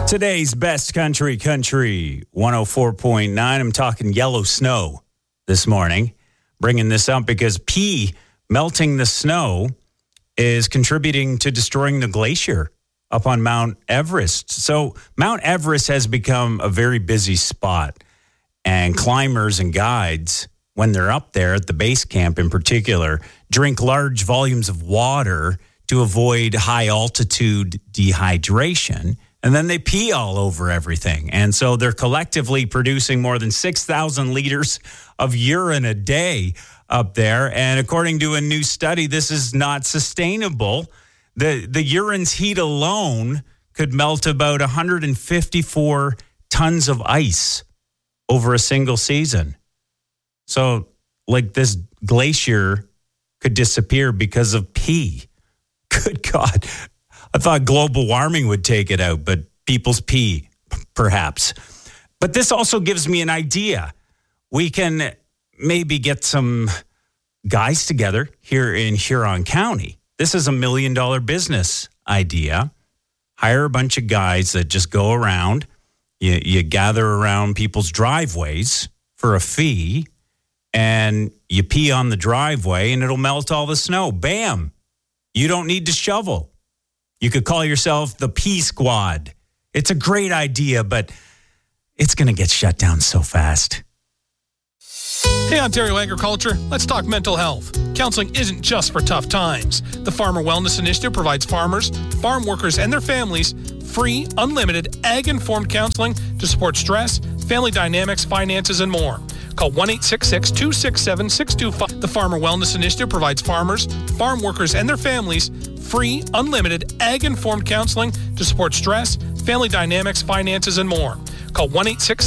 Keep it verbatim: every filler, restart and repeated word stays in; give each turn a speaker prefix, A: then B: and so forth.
A: Today's best country, country one oh four point nine. I'm talking yellow snow this morning. Bringing this up because P, melting the snow, is contributing to destroying the glacier up on Mount Everest. So Mount Everest has become a very busy spot. And climbers and guides, when they're up there at the base camp in particular, drink large volumes of water to avoid high altitude dehydration. And then they pee all over everything. And so they're collectively producing more than six thousand liters of urine a day up there. And according to a new study, this is not sustainable. The, the urine's heat alone could melt about one hundred fifty-four tons of ice over a single season. So, like, this glacier could disappear because of pee. Good God. I thought global warming would take it out, but people's pee, perhaps. But this also gives me an idea. We can maybe get some guys together here in Huron County. This is a million dollar business idea. Hire a bunch of guys that just go around. You, you gather around people's driveways for a fee, and you pee on the driveway, and it'll melt all the snow. Bam! You don't need to shovel. You could call yourself the Pee Squad. It's a great idea, but it's going to get shut down so fast.
B: Hey, Ontario Agriculture, let's talk mental health. Counseling isn't just for tough times. The Farmer Wellness Initiative provides farmers, farm workers, and their families free, unlimited, ag-informed counseling to support stress, family dynamics, finances, and more. Call one eight six six, two six seven, six two five. The Farmer Wellness Initiative provides farmers, farm workers, and their families free, unlimited, ag-informed counseling to support stress, family dynamics, finances, and more. Call one eight six six